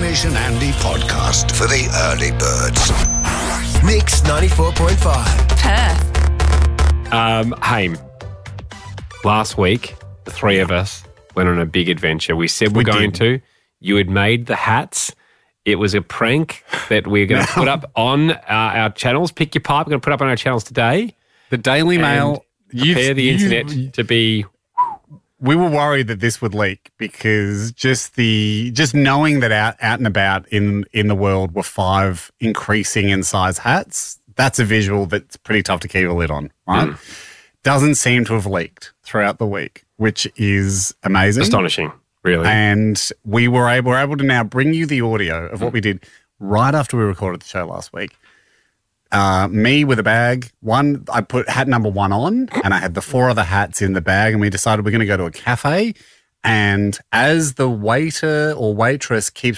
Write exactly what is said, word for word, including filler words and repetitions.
Hamish and Andy podcast for the early birds. Mix ninety-four point five. Perth. Um, Haim, last week, the three of us went on a big adventure. We said we're We going did. to. You had made the hats. It was a prank that we're going to put up on uh, our channels. Pick your pipe. We're going to put up on our channels today. The Daily Mail. And prepare the you- internet to be... We were worried that this would leak because just the just knowing that out, out and about in, in the world were five increasing in size hats, that's a visual that's pretty tough to keep a lid on, right? Mm. Doesn't seem to have leaked throughout the week, which is amazing. Astonishing, really. And we were able, were able to now bring you the audio of what we did right after we recorded the show last week. Uh, me with a bag. One, I put hat number one on, and I had the four other hats in the bag, and we decided we're going to go to a cafe. And as the waiter or waitress keeps